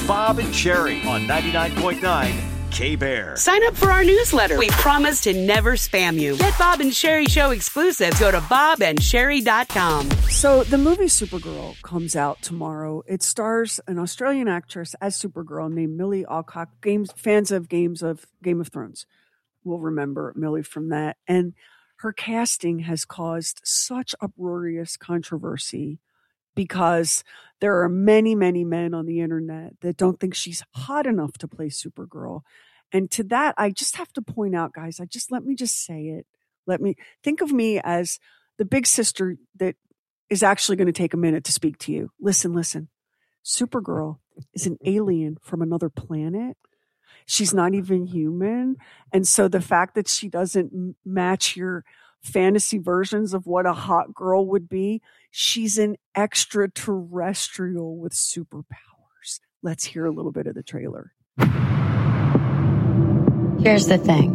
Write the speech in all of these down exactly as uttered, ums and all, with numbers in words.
Bob and Sherry on ninety-nine point nine K-Bear. Sign up for our newsletter. We promise to never spam you. Get Bob and Sherry Show exclusives. Go to bob and sherry dot com. So the movie Supergirl comes out tomorrow. It stars an Australian actress as Supergirl named Millie Alcock. Games fans of games of Game of Thrones will remember Millie from that. And her casting has caused such uproarious controversy because there are many, many men on the internet that don't think she's hot enough to play Supergirl. And to that, I just have to point out, guys, I just let me just say it. Let me think of me as the big sister that is actually going to take a minute to speak to you. Listen, listen. Supergirl is an alien from another planet. She's not even human. And so the fact that she doesn't m- match your fantasy versions of what a hot girl would be, she's an extraterrestrial with superpowers. Let's hear a little bit of the trailer. Here's the thing.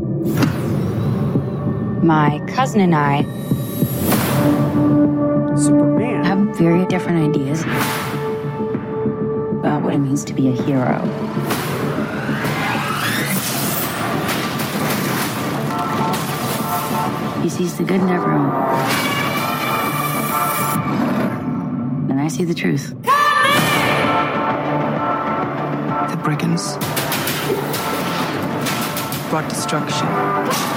My cousin and I Superman have very different ideas about what it means to be a hero. He sees the good in everyone. And I see the truth. The brigands brought destruction.